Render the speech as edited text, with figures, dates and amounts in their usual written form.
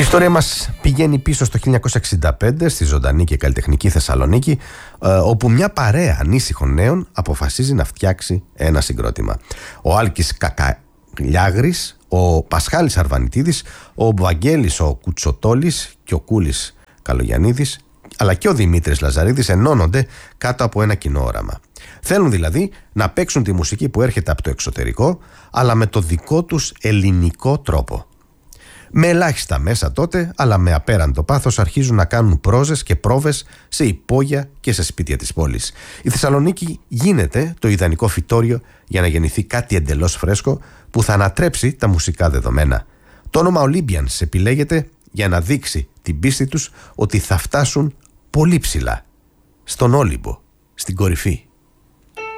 ιστορία μας πηγαίνει πίσω στο 1965 στη ζωντανή και καλλιτεχνική Θεσσαλονίκη, όπου μια παρέα ανήσυχων νέων αποφασίζει να φτιάξει ένα συγκρότημα. Ο Άλκης Κακαλιάγρης, ο Πασχάλης Αρβανιτίδης, ο Βαγγέλης ο Κουτσοτόλης και ο Κούλης Καλογιαννίδης, αλλά και ο Δημήτρης Λαζαρίδης ενώνονται κάτω από ένα κοινό όραμα. Θέλουν δηλαδή να παίξουν τη μουσική που έρχεται από το εξωτερικό, αλλά με το δικό τους ελληνικό τρόπο. Με ελάχιστα μέσα τότε, αλλά με απέραντο πάθος, αρχίζουν να κάνουν πρόζες και πρόβες σε υπόγεια και σε σπίτια της πόλης. Η Θεσσαλονίκη γίνεται το ιδανικό φυτόριο για να γεννηθεί κάτι εντελώς φρέσκο που θα ανατρέψει τα μουσικά δεδομένα. Το όνομα Olympians επιλέγεται για να δείξει την πίστη τους ότι θα φτάσουν πολύ ψηλά, στον Όλυμπο, στην κορυφή.